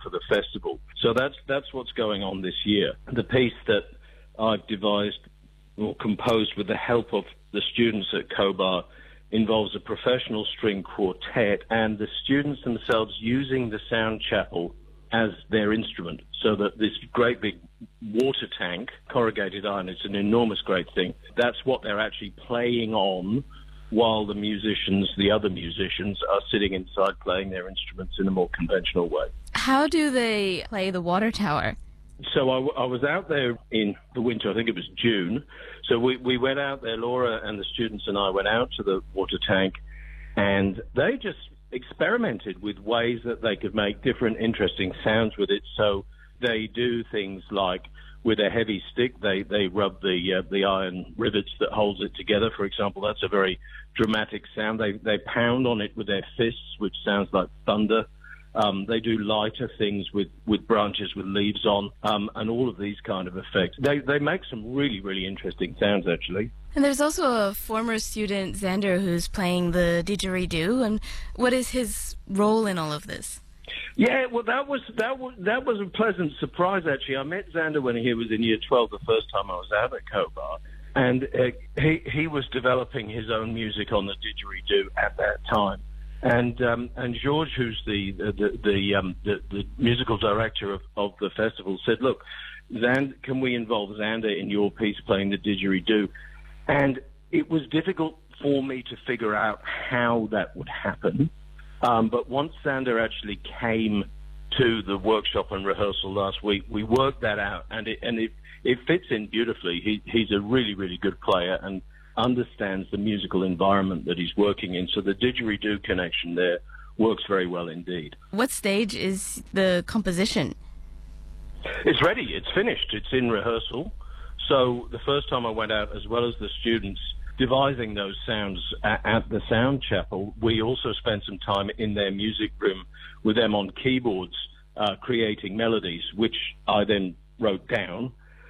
for the festival. So that's what's going on this year. The piece that I've devised or composed with the help of the students at Cobar involves a professional string quartet and the students themselves using the sound chapel as their instrument, so that this great big water tank, corrugated iron, it's an enormous great thing, that's what they're actually playing on while the other musicians are sitting inside playing their instruments in a more conventional way. How do they play the water tower? So I was out there in the winter, I think it was June. So we went out there, Laura and the students and I went out to the water tank, and they just experimented with ways that they could make different interesting sounds with it. So they do things like with a heavy stick, they rub the iron rivets that holds it together, for example. That's a very dramatic sound. They pound on it with their fists, which sounds like thunder. They do lighter things with branches with leaves on, and all of these kind of effects. They make some really, really interesting sounds, actually. And there's also a former student, Xander, who's playing the didgeridoo. And what is his role in all of this? Yeah, well, that was a pleasant surprise, actually. I met Xander when he was in Year 12 the first time I was out at Cobar, and he was developing his own music on the didgeridoo at that time. And George, who's the musical director of the festival, said, "Look, can we involve Xander in your piece playing the didgeridoo?" And it was difficult for me to figure out how that would happen. But once Xander actually came to the workshop and rehearsal last week, we worked that out, and it fits in beautifully. He's a really, really good player and understands the musical environment that he's working in. So the didgeridoo connection there works very well indeed. What stage is the composition? It's ready. It's finished. It's in rehearsal. So the first time I went out, as well as the students devising those sounds at the sound chapel, we also spent some time in their music room with them on keyboards, creating melodies, which I then wrote down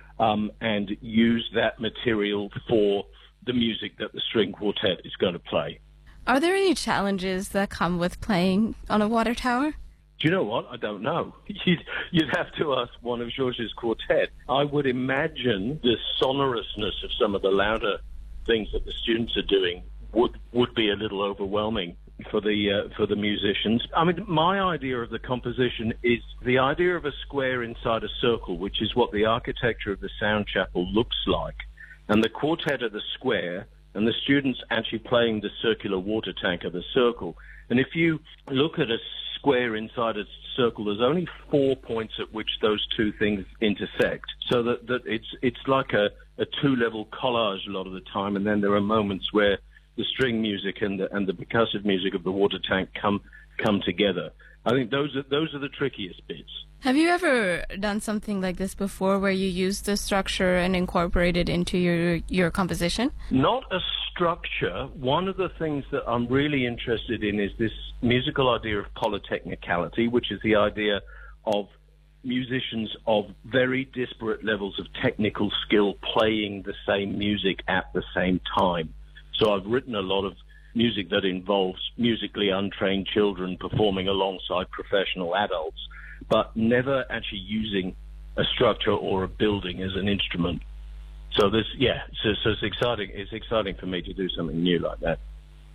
and used that material for the music that the string quartet is going to play. Are there any challenges that come with playing on a water tower? Do you know what? I don't know. You'd have to ask one of George's quartet. I would imagine the sonorousness of some of the louder things that the students are doing would be a little overwhelming for the musicians. I mean, my idea of the composition is the idea of a square inside a circle, which is what the architecture of the sound chapel looks like. And the quartet of the square, and the students actually playing the circular water tank of the circle. And if you look at a square inside a circle, there's only 4 points at which those two things intersect. So that it's like a two-level collage a lot of the time, and then there are moments where the string music and the percussive music of the water tank come together. I think those are the trickiest bits. Have you ever done something like this before, where you used the structure and incorporate it into your composition? Not a structure. One of the things that I'm really interested in is this musical idea of polytechnicality, which is the idea of musicians of very disparate levels of technical skill playing the same music at the same time. So I've written a lot of music that involves musically untrained children performing alongside professional adults, but never actually using a structure or a building as an instrument. So it's exciting. It's exciting for me to do something new like that.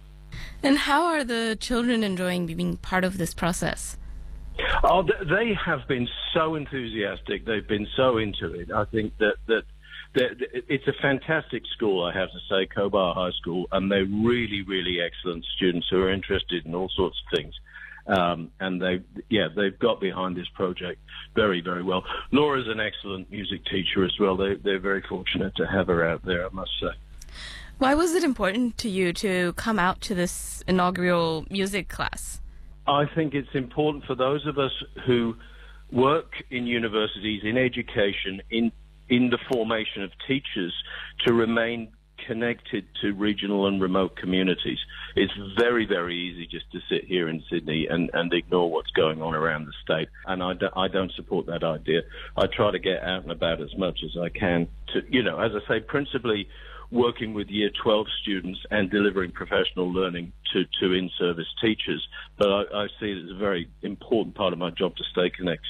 And how are the children enjoying being part of this process? Oh, they have been so enthusiastic. They've been so into it. I think that it's a fantastic school, I have to say, Cobar High School, and they're really, really excellent students who are interested in all sorts of things. And they've got behind this project very, very well. Laura's an excellent music teacher as well. They're very fortunate to have her out there, I must say. Why was it important to you to come out to this inaugural music class? I think it's important for those of us who work in universities, in education, in the formation of teachers, to remain connected to regional and remote communities. It's very, very easy just to sit here in Sydney and ignore what's going on around the state. And I don't support that idea. I try to get out and about as much as I can to, as I say, principally working with Year 12 students and delivering professional learning to in-service teachers. But I see it as a very important part of my job to stay connected